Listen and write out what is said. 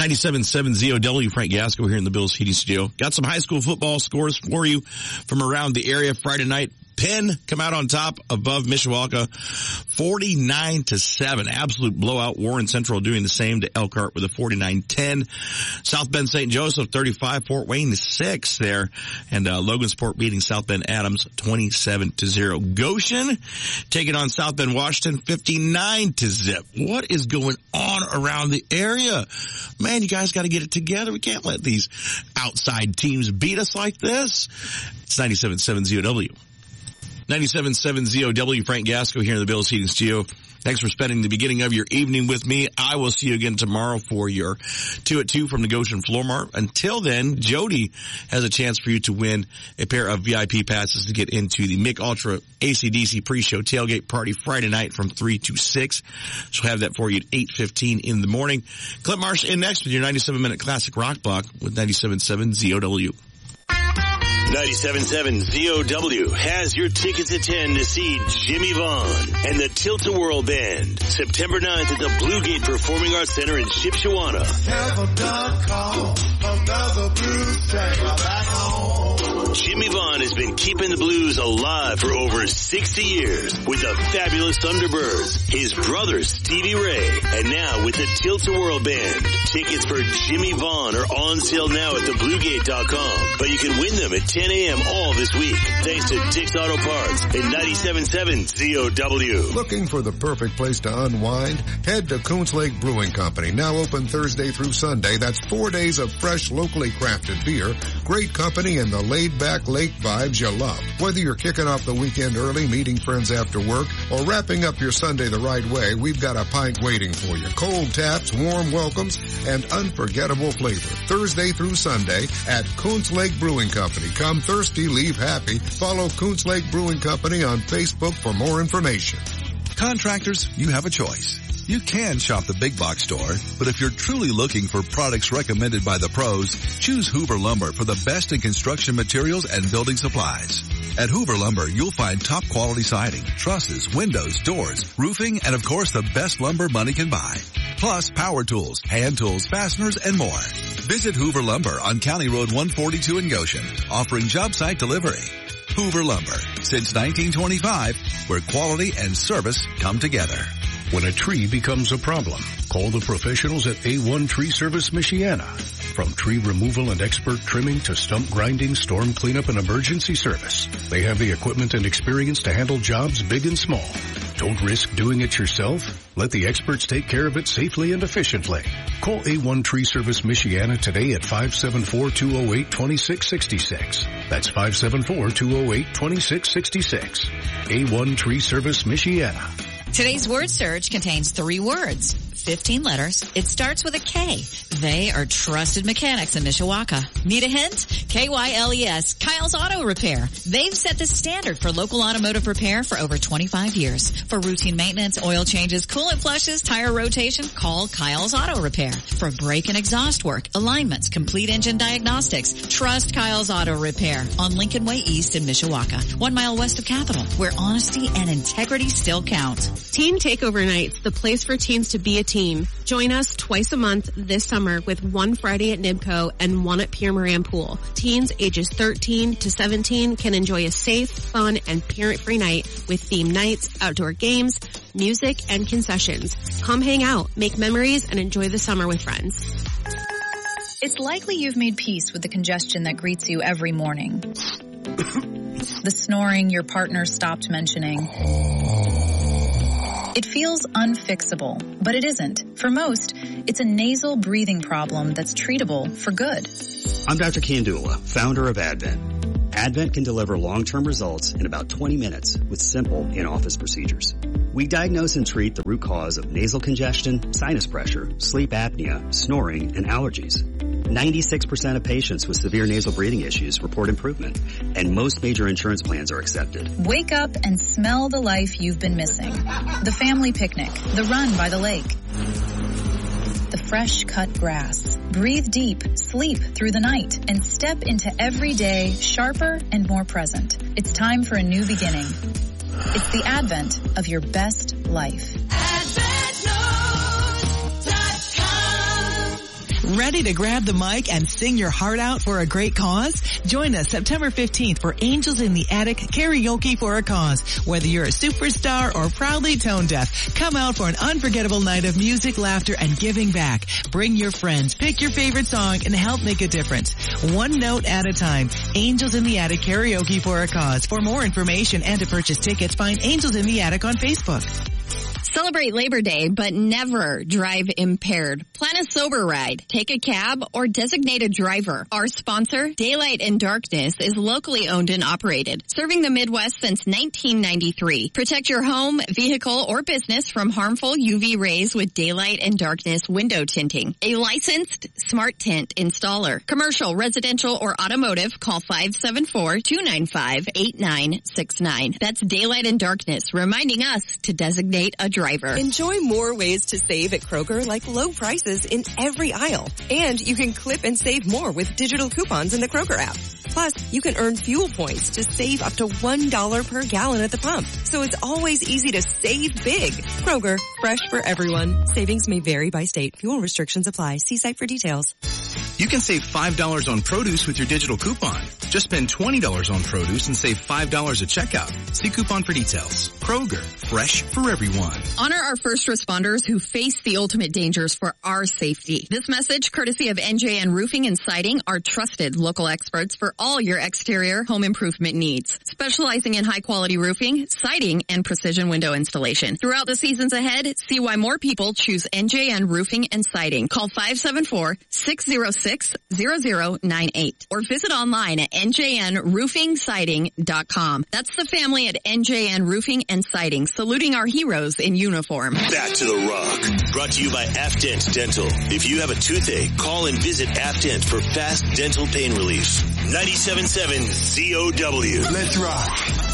97.7 ZOW, Frank Gasco here in the Bills Heating Studio. Got some high school football scores for you from around the area Friday night. Penn come out on top above Mishawaka 49-7. Absolute blowout. Warren Central doing the same to Elkhart with a 49-10. South Bend St. Joseph 35, Fort Wayne 6 there. And Logansport beating South Bend Adams 27-0. Goshen taking on South Bend Washington 59-0. What is going on around the area? Man, you guys got to get it together. We can't let these outside teams beat us like this. It's 97.7 ZOW. 97.7 ZOW, Frank Gasco here in the Bills Heating Studio. Thanks for spending the beginning of your evening with me. I will see you again tomorrow for your 2 at 2 from the Goshen Floor Mart. Until then, Jody has a chance for you to win a pair of VIP passes to get into the Mick Ultra AC/DC pre-show tailgate party Friday night from 3 to 6. She'll have that for you at 8:15 in the morning. Clint Marsh in next with your 97-minute classic rock block with 97.7 ZOW. 97.7 ZOW has your tickets at 10 to see Jimmy Vaughn and the Tilt-A-Whirl Band. September 9th at the Bluegate Performing Arts Center in Shipshewana. Jimmy Vaughn has been keeping the blues alive for over 60 years with the fabulous Thunderbirds, his brother Stevie Ray, and now with the Tilt-A-Whirl Band. Tickets for Jimmy Vaughn are on sale now at thebluegate.com, but you can win them at 10 a.m. all this week, thanks to Dick's Auto Parts and 97.7 ZOW. Looking for the perfect place to unwind? Head to Coons Lake Brewing Company, now open Thursday through Sunday. That's 4 days of fresh, locally crafted beer, great company, and the laid-back lake vibes you love. Whether you're kicking off the weekend early, meeting friends after work, or wrapping up your Sunday the right way, we've got a pint waiting for you. Cold taps, warm welcomes, and unforgettable flavor. Thursday through Sunday at Coons Lake Brewing Company. Come thirsty, leave happy. Follow Coons Lake Brewing Company on Facebook for more information. Contractors, you have a choice. You can shop the big box store, but if you're truly looking for products recommended by the pros, choose Hoover Lumber for the best in construction materials and building supplies. At Hoover Lumber, you'll find top quality siding, trusses, windows, doors, roofing, and of course the best lumber money can buy. Plus power tools, hand tools, fasteners, and more. Visit Hoover Lumber on County Road 142 in Goshen, offering job site delivery. Hoover Lumber, since 1925, where quality and service come together. When a tree becomes a problem, call the professionals at A1 Tree Service Michiana. From tree removal and expert trimming to stump grinding, storm cleanup, and emergency service, they have the equipment and experience to handle jobs big and small. Don't risk doing it yourself. Let the experts take care of it safely and efficiently. Call A1 Tree Service Michiana today at 574-208-2666. That's 574-208-2666. A1 Tree Service Michiana. Today's word search contains 3 words, 15 letters. It starts with a K. They are trusted mechanics in Mishawaka. Need a hint? KYLES, Kyle's Auto Repair. They've set the standard for local automotive repair for over 25 years. For routine maintenance, oil changes, coolant flushes, tire rotation, call Kyle's Auto Repair. For brake and exhaust work, alignments, complete engine diagnostics, trust Kyle's Auto Repair on Lincoln Way East in Mishawaka, 1 mile west of Capitol, where honesty and integrity still count. Teen Takeover Nights, the place for teens to be a team. Join us twice a month this summer with one Friday at NIBCO and one at Pierre Moran Pool. Teens ages 13 to 17 can enjoy a safe, fun, and parent-free night with theme nights, outdoor games, music, and concessions. Come hang out, make memories, and enjoy the summer with friends. It's likely you've made peace with the congestion that greets you every morning. The snoring your partner stopped mentioning. It feels unfixable, but it isn't. For most, it's a nasal breathing problem that's treatable for good. I'm Dr. Kandula, founder of Advent. Advent can deliver long-term results in about 20 minutes with simple in-office procedures. We diagnose and treat the root cause of nasal congestion, sinus pressure, sleep apnea, snoring, and allergies. 96% of patients with severe nasal breathing issues report improvement, and most major insurance plans are accepted. Wake up and smell the life you've been missing. The family picnic, the run by the lake, the fresh cut grass. Breathe deep, sleep through the night, and step into every day sharper and more present. It's time for a new beginning. It's the advent of your best life. Ready to grab the mic and sing your heart out for a great cause? Join us September 15th for Angels in the Attic Karaoke for a Cause. Whether you're a superstar or proudly tone deaf, come out for an unforgettable night of music, laughter, and giving back. Bring your friends, pick your favorite song, and help make a difference. One note at a time. Angels in the Attic Karaoke for a Cause. For more information and to purchase tickets, find Angels in the Attic on Facebook. Celebrate Labor Day, but never drive impaired. Plan a sober ride. Take a cab or designate a driver. Our sponsor, Daylight and Darkness, is locally owned and operated, serving the Midwest since 1993. Protect your home, vehicle, or business from harmful UV rays with Daylight and Darkness window tinting. A licensed smart tint installer. Commercial, residential, or automotive, call 574-295-8969. That's Daylight and Darkness, reminding us to designate a driver. Enjoy more ways to save at Kroger, like low prices in every aisle. And you can clip and save more with digital coupons in the Kroger app. Plus, you can earn fuel points to save up to $1 per gallon at the pump. So it's always easy to save big. Kroger, fresh for everyone. Savings may vary by state. Fuel restrictions apply. See site for details. You can save $5 on produce with your digital coupon. Just spend $20 on produce and save $5 at checkout. See coupon for details. Kroger, fresh for everyone. Honor our first responders who face the ultimate dangers for our safety. This message, courtesy of NJN Roofing and Siding, our trusted local experts for all your exterior home improvement needs. Specializing in high-quality roofing, siding, and precision window installation. Throughout the seasons ahead, see why more people choose NJN Roofing and Siding. Call 574-606-0098 or visit online at njnroofingsiding.com. That's the family at NJN Roofing and Siding, saluting our heroes in uniform. Back to the Rock. Brought to you by Afdent Dental. If you have a toothache, call and visit Afdent for fast dental pain relief. 97.7 COW. Let's rock.